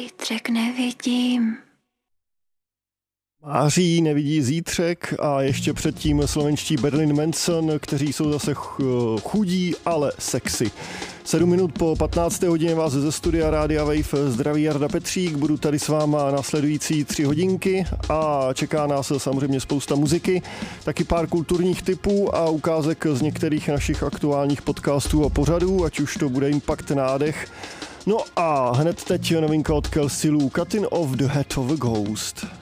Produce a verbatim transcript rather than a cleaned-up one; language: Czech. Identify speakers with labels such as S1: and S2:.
S1: Zítřek nevidím.
S2: Máří nevidí zítřek a ještě předtím slovenští Berlin Manson, kteří jsou zase chudí, ale sexy. Sedm minut po patnácté hodině vás ze studia Rádia Wave zdraví Jarda Petřík, budu tady s váma následující tři hodinky a čeká nás samozřejmě spousta muziky, taky pár kulturních tipů a ukázek z některých našich aktuálních podcastů a pořadů, ať už to bude Impact Nádech. No a hned teď novinka od Kelsey Lou, Cutting Off the Head of a Ghost.